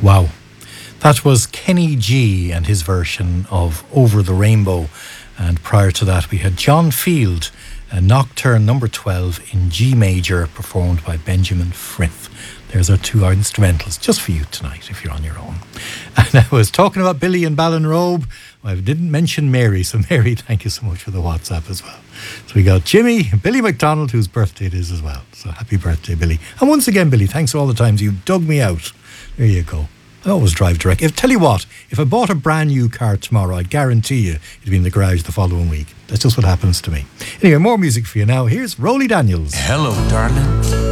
Wow. That was Kenny G and his version of Over the Rainbow. And prior to that, we had John Field, Nocturne number 12 in G major, performed by Benjamin Frith. There's our two instrumentals, just for you tonight, if you're on your own. And I was talking about Billy and Ballinrobe. I didn't mention Mary, so Mary, thank you so much for the WhatsApp as well. So we got Jimmy, Billy McDonald, whose birthday it is as well. So happy birthday, Billy. And once again, Billy, thanks for all the times you dug me out. There you go. I always drive direct. Tell you what, if I bought a brand new car tomorrow, I'd guarantee you it'd be in the garage the following week. That's just what happens to me. Anyway, more music for you now. Here's Rolly Daniels. Hello, darling.